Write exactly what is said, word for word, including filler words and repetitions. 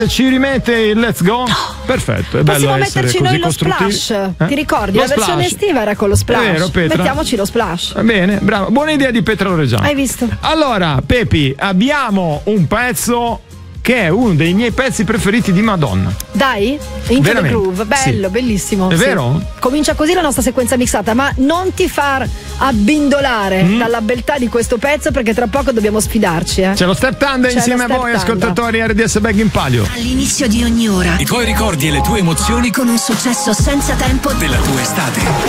Ci rimette il let's go? Perfetto, è bello. Possiamo essere metterci così noi lo costruttivi. splash. Eh? Ti ricordi? Lo La versione splash. estiva era con lo splash. È vero, Petra. Mettiamoci lo splash. Va bene, bravo. Buona idea di Petra Loregiano. Hai visto? Allora, Pepi, abbiamo un pezzo che è uno dei miei pezzi preferiti di Madonna. Dai, Into Veramente, the Groove, bello, sì. bellissimo. È sì. vero? Comincia così la nostra sequenza mixata, ma non ti far abbindolare Mm. dalla beltà di questo pezzo, perché tra poco dobbiamo sfidarci. Eh. C'è lo Step Thunder C'è insieme a lo voi, Step Thunder. ascoltatori R D S Bag in Palio. All'inizio di ogni ora I tuoi ricordi e le tue emozioni con un successo senza tempo della tua estate.